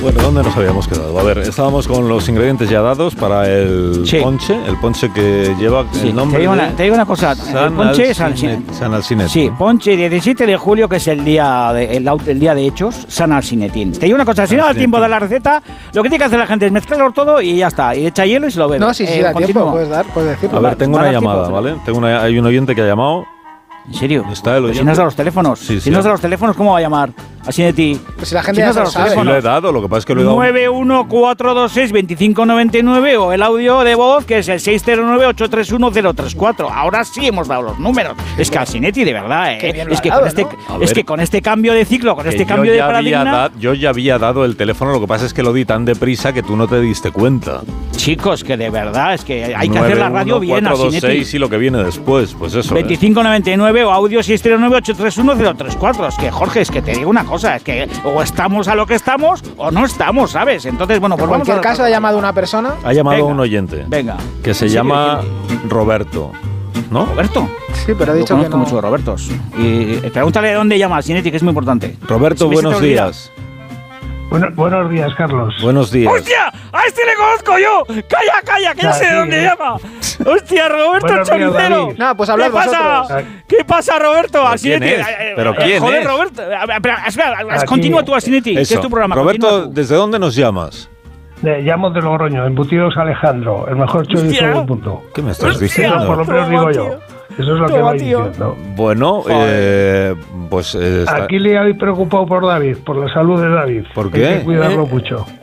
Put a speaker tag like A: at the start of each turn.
A: Bueno, ¿dónde nos habíamos quedado? A ver, estábamos con los ingredientes ya dados para el ponche que lleva el nombre
B: te digo una cosa, el ponche es
A: San Alcinetín.
B: Sí, ponche 17 de julio, que es el día de hechos, San Alcinetín. Te digo una cosa, si no da tiempo de la receta, lo que tiene que hacer la gente es mezclarlo todo y ya está, y echa hielo y se lo bebe.
C: No, sí, da tiempo, puedes decirlo.
A: A ver, tengo una llamada, ¿vale? Hay un oyente que ha llamado.
B: ¿En serio?
A: ¿Está el oyente?
B: Si no es a los teléfonos.
A: Sí.
B: Si no es a los teléfonos, ¿cómo va a llamar? Así de ti.
C: Pues si la gente ya se lo sabe.
A: Sí, lo he dado, lo que pasa es que lo he dado.
B: 914262599 o el audio de voz que es el 609831034. Ahora sí hemos dado los números. Es que Alcinetti, de verdad, es que con este cambio de ciclo, con este cambio de paradigma...
A: Yo ya había dado el teléfono, lo que pasa es que lo di tan deprisa que tú no te diste cuenta.
B: Chicos, que de verdad, es que hay que hacer la radio bien, Alcinetti.
A: Y lo que viene después, pues eso.
B: 2599 o audio 609831034. Es que, Jorge, es que te digo una cosa, es que o estamos a lo que estamos o no estamos, ¿sabes? Entonces, bueno, pues
C: en cualquier caso ha llamado una persona.
A: Ha llamado un oyente.
B: Venga.
A: Que se llama Roberto. ¿No?
B: ¿Roberto?
C: Sí, pero ha dicho que no.
B: Mucho de Robertos. Y pregúntale de dónde llama Alcinetti, que es muy importante.
A: Roberto, buenos días.
D: Buenos días, Carlos.
A: Buenos días.
B: ¡Hostia! ¡A este le conozco yo! ¡Calla, que ya sé de dónde llama! ¡Hostia, Roberto Choricero!
C: No, pues hablad vosotros.
B: ¿Qué pasa, Roberto?
A: ¿Quién es? ¿Pero quién
B: joder,
A: es?
B: Roberto. Espera, continúa tú, Alcinetti, que es tu programa.
A: Roberto, ¿desde dónde nos llamas?
D: Llamo de Logroño, Embutidos Alejandro, el mejor chorizo del mundo.
A: ¿Qué me estás diciendo?
D: Por lo menos digo yo. Eso es lo que voy diciendo.
A: Bueno, pues...
D: Aquí le habéis preocupado por David, por la salud de David.
A: ¿Por qué?
D: Hay que cuidarlo mucho.